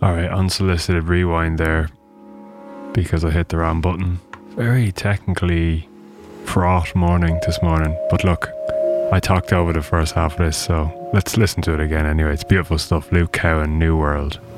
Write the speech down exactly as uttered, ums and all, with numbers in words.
Alright, unsolicited rewind there because I hit the wrong button. Very technically fraught morning this morning. But look, I talked over the first half of this, so let's listen to it again anyway. It's beautiful stuff. Luke Cowan, New World.